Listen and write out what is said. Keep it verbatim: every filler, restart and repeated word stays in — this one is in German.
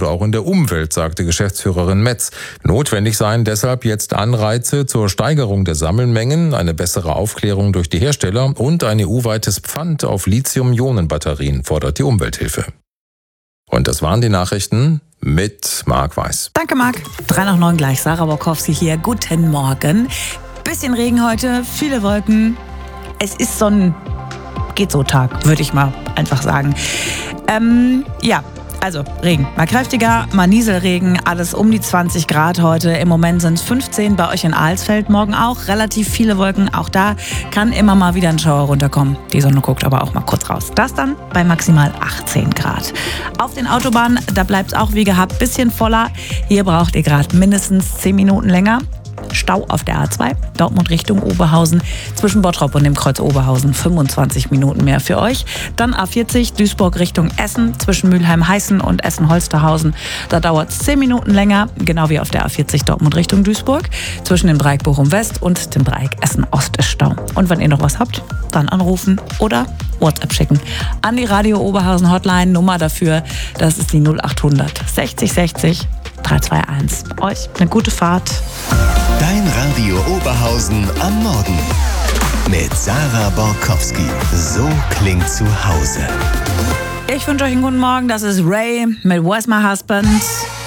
oder auch in der Umwelt, sagte Geschäftsführerin Metz. Notwendig seien deshalb jetzt Anreize zur Steigerung der Sammelmengen, eine bessere Aufklärung durch die Hersteller und ein E U-weites Pfand auf Lithium-Ionen-Batterien, fordert die Umwelthilfe. Und das waren die Nachrichten mit Marc Weiß. Danke, Marc. Drei nach neun gleich. Sarah Borkowski hier. Guten Morgen. Bisschen Regen heute, viele Wolken. Es ist so ein Geht-so-Tag, würde ich mal einfach sagen. Ähm, ja, also Regen. Mal kräftiger, mal Nieselregen. Alles um die zwanzig Grad heute. Im Moment sind es fünfzehn bei euch in Alsfeld. Morgen auch relativ viele Wolken. Auch da kann immer mal wieder ein Schauer runterkommen. Die Sonne guckt aber auch mal kurz raus. Das dann bei maximal achtzehn Grad. Auf den Autobahnen, da bleibt es auch wie gehabt bisschen voller. Hier braucht ihr gerade mindestens zehn Minuten länger. Stau auf der A zwei, Dortmund Richtung Oberhausen, zwischen Bottrop und dem Kreuz Oberhausen fünfundzwanzig Minuten mehr für euch. Dann A vierzig, Duisburg Richtung Essen, zwischen Mülheim-Heißen und Essen-Holsterhausen. Da dauert es zehn Minuten länger, genau wie auf der A vierzig Dortmund Richtung Duisburg. Zwischen dem Dreieck Bochum-West und dem Dreieck Essen-Ost ist Stau. Und wenn ihr noch was habt, dann anrufen oder WhatsApp schicken. An die Radio Oberhausen Hotline, Nummer dafür, das ist die null achthundert sechzig sechzig drei zwei eins. Euch eine gute Fahrt. Dein Radio Oberhausen am Morgen mit Sarah Borkowski. So klingt zu Hause. Ich wünsche euch einen guten Morgen. Das ist Ray mit Where's My Husband.